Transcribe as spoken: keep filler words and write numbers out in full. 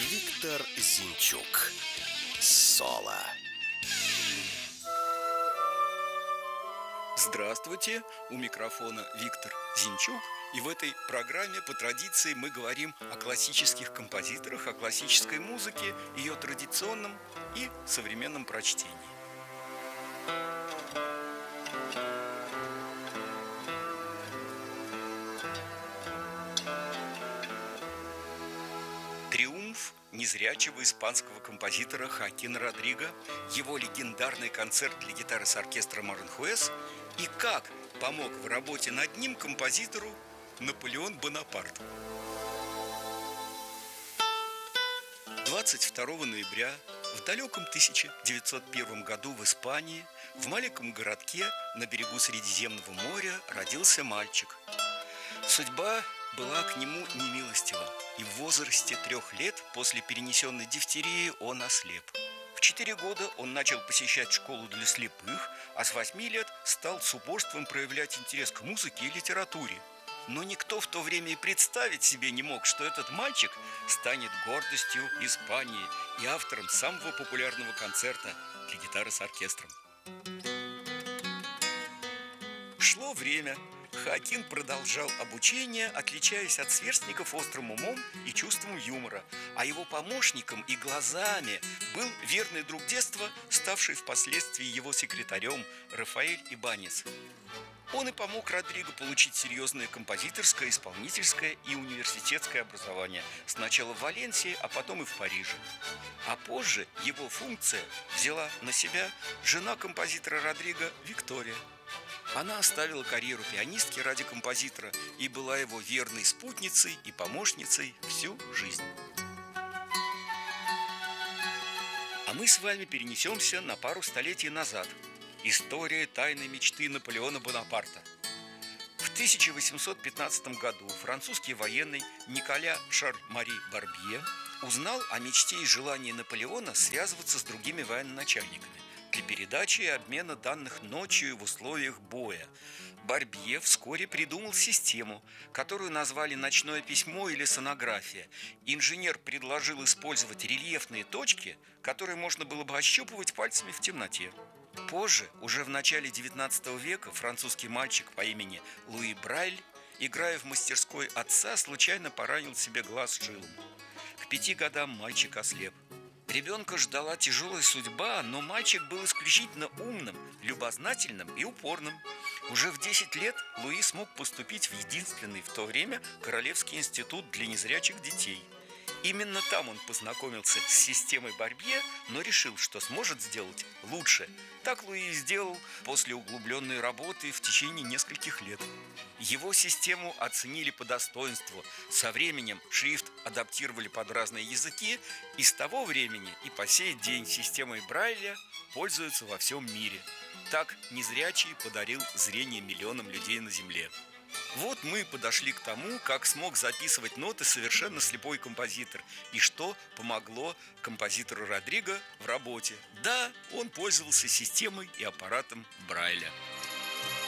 Виктор Зинчук. Соло. Здравствуйте, у микрофона Виктор Зинчук. И в этой программе по традиции мы говорим о классических композиторах, о классической музыке, ее традиционном и современном прочтении. Триумф незрячего испанского композитора Хоакина Родриго, его легендарный концерт для гитары с оркестром Аранхуэс и как помог в работе над ним композитору Наполеон Бонапарт. двадцать второго ноября в далеком тысяча девятьсот первом году в Испании, в маленьком городке на берегу Средиземного моря, родился мальчик. Судьба была к нему немилостива, и в возрасте трех лет после перенесенной дифтерии он ослеп. В четыре года он начал посещать школу для слепых, а с восьми лет стал с упорством проявлять интерес к музыке и литературе. Но никто в то время и представить себе не мог, что этот мальчик станет гордостью Испании и автором самого популярного концерта для гитары с оркестром. Шло время. Хоакин продолжал обучение, отличаясь от сверстников острым умом и чувством юмора, а его помощником и глазами был верный друг детства, ставший впоследствии его секретарем Рафаэль Ибанес. Он и помог Родриго получить серьезное композиторское, исполнительское и университетское образование, сначала в Валенсии, а потом и в Париже. А позже его функция взяла на себя жена композитора Родриго Виктория. Она оставила карьеру пианистки ради композитора и была его верной спутницей и помощницей всю жизнь. А мы с вами перенесемся на пару столетий назад. История тайной мечты Наполеона Бонапарта. В тысяча восемьсот пятнадцатом году французский военный Николя Шарль-Мари Барбье узнал о мечте и желании Наполеона связываться с другими военачальниками для передачи и обмена данных ночью в условиях боя. Барбье вскоре придумал систему, которую назвали «ночное письмо» или «сонография». Инженер предложил использовать рельефные точки, которые можно было бы ощупывать пальцами в темноте. Позже, уже в начале девятнадцатого века, французский мальчик по имени Луи Брайль, играя в мастерской отца, случайно поранил себе глаз жилом. К пяти годам мальчик ослеп. Ребенка ждала тяжелая судьба, но мальчик был исключительно умным, любознательным и упорным. Уже в десять лет Луи смог поступить в единственный в то время Королевский институт для незрячих детей. Именно там он познакомился с системой Барбье, но решил, что сможет сделать лучше. Так Луи и сделал после углубленной работы в течение нескольких лет. Его систему оценили по достоинству. Со временем шрифт адаптировали под разные языки, и с того времени и по сей день системой Брайля пользуются во всем мире. Так незрячий подарил зрение миллионам людей на Земле. Вот мы подошли к тому, как смог записывать ноты совершенно слепой композитор и что помогло композитору Родриго в работе. Да, он пользовался системой и аппаратом Брайля.